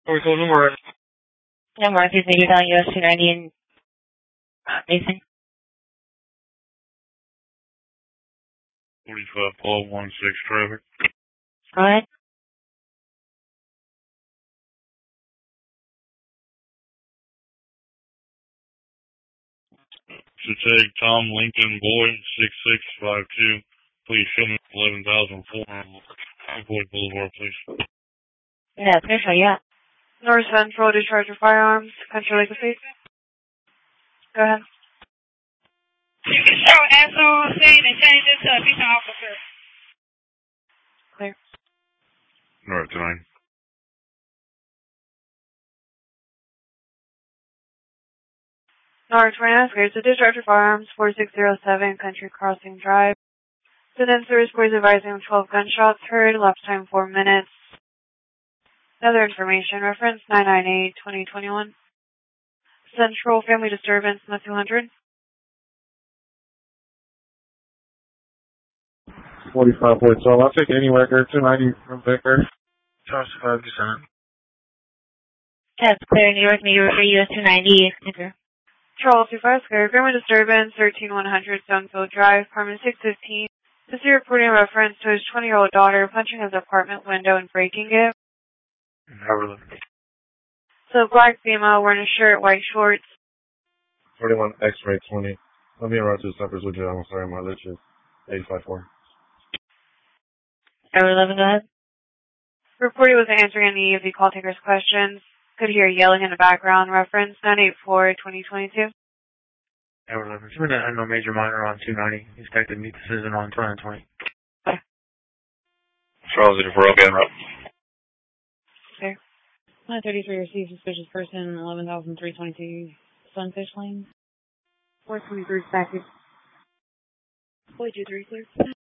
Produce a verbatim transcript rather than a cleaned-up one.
We're going to North. No, Northeast Major Down U S two ninety in uh, Mason. forty-five twelve one six traffic. Go ahead. To take Tom Lincoln Boyd six six five two. Please show me eleven thousand four hundred Boyd Boulevard, please. Yeah, official, yeah. North Central, discharge your firearms. Country Legacy. Go ahead. Show S O saying and change it to a peace officer. Clear. North nine. North Rand, clear to discharge your firearms. four six zero seven Country Crossing Drive. Incident service boys advising of twelve gunshots heard. Elapsed time four minutes. Other information. Reference nine nine eight twenty twenty-one. Central family disturbance in the two hundred. forty-five point twelve. I'll take any record. two ninety from Vicker. Charles five percent. That's clear. New York, New York, U S two ninety. Okay. Charles two five square. Family disturbance thirteen one hundred Stonefield Drive. Apartment six fifteen. This is reporting reference to his twenty-year-old daughter punching his apartment window and breaking it. Never looked. So black female wearing a shirt, white shorts. forty-one X-ray twenty. Let me run two numbers with you. I'm sorry, my lich is eighty-five four. Tower eleven, go ahead. Reporter was answering any of the call takers' questions. Could hear yelling in the background. Reference nine eight four twenty twenty-two. Tower eleven. It's been a no major minor on two ninety. Expected to meet decision on twenty twenty. Charles eighty-four, I'll be en route. Okay. one thirty-three received suspicious person, eleven thousand three twenty-two Sunfish Lane. four twenty-three package. four two three, clear.